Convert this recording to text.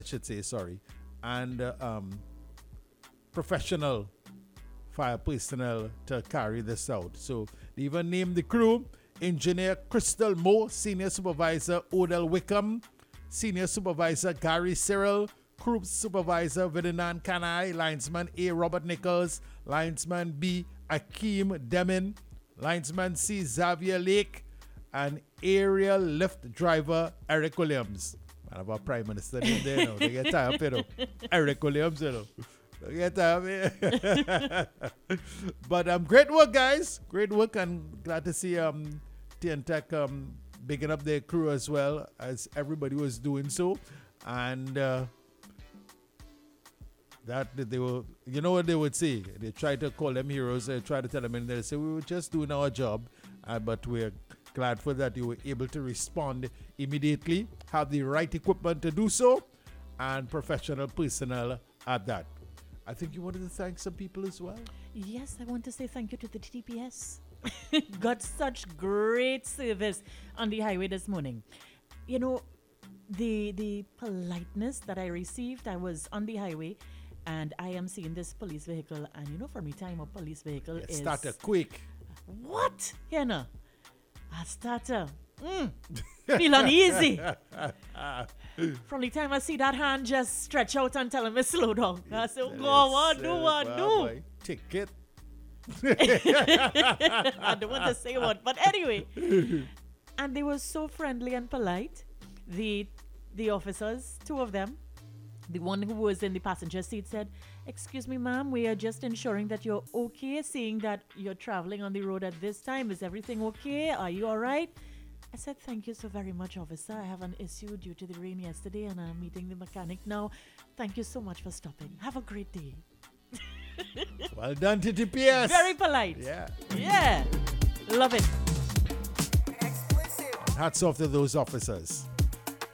should say, sorry, and professional fire personnel to carry this out. So they even named the crew Engineer Crystal Moore, Senior Supervisor Odell Wickham, Senior Supervisor Gary Cyril, Crew Supervisor Vidinan Kanai, Linesman A. Robert Nichols, Linesman B. Akeem Demin, Linesman C. Xavier Lake, and aerial lift driver Eric Williams. Man, have our Prime Minister name there now. They get tired of it. Eric Williams, you know. They get tired of it. But great work, guys. Great work, and glad to see TNTech bigging up their crew as well as everybody was doing so. And that they were, you know what they would say? They try to call them heroes. They try to tell them, and they say, we were just doing our job, but we're glad for that you were able to respond immediately, have the right equipment to do so, and professional personnel at that. I think you wanted to thank some people as well. Yes, I want to say thank you to the TPS. Got such great service on the highway this morning. You know, the politeness that I received, I was on the highway and I am seeing this police vehicle, and you know, for me, time a police vehicle is... Starter quick. What? You know, a starter. Feel uneasy. From the time I see that hand just stretch out and tell me slow down, I say, go on, do. Ticket. I don't want to say what, but anyway. And they were so friendly and polite. The officers, two of them, the one who was in the passenger seat said, excuse me, ma'am, we are just ensuring that you're okay, seeing that you're traveling on the road at this time. Is everything okay? Are you all right? I said, thank you so very much, officer. I have an issue due to the rain yesterday and I'm meeting the mechanic now. Thank you so much for stopping. Have a great day. Well done, TTPS. Very polite. Yeah. Love it. Hats off to those officers.